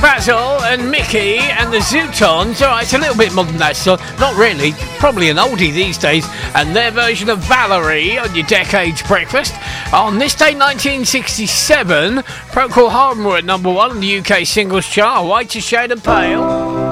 Basil and Mickey and the Zootons. All right, it's a little bit modern, that song. Not really, probably an oldie these days. And their version of Valerie on your Decades Breakfast. On this day, 1967, Procol Harum were at number 1 on the UK singles chart, White as Shade of Pale.